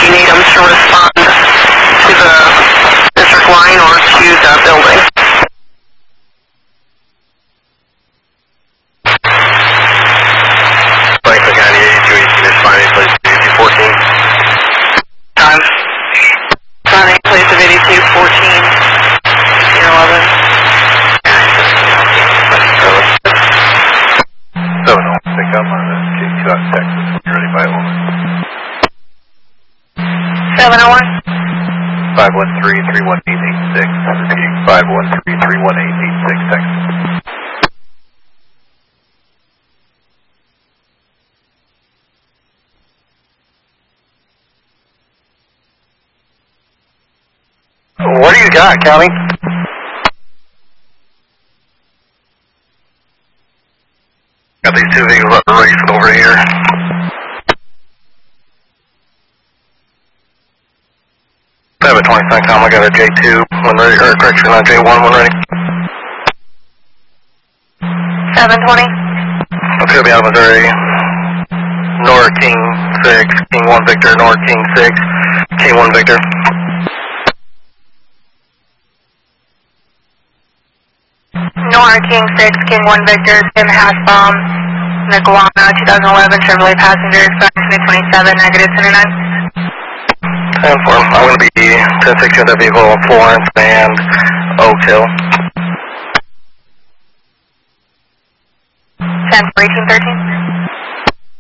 you need them to respond to the district line or to the building. Franklin County 8218 is finding place of 8214. Time. Finding place of 8214. 11. 7 pick up on the J2 out of Texas. You're ready by over. 701. 513-31886. Repeating 513-31886 Texas. What do you got, County? Got these two vehicles racing over here. I have a 20 com. I got a J2, one ready, or correction, on J1, one ready. 720. Okay, be out of Missouri. Nora King 6, King 1 Victor, Nora King 6, King 1 Victor. Nora King 6, King 1 Victor, Tim Hasbaum, Nicolana, 2011 Chevrolet Passenger, Express 27, negative 29. And for I'm going to be 10-6 in the vehicle, Florence and Oak Hill. 10 for 1813.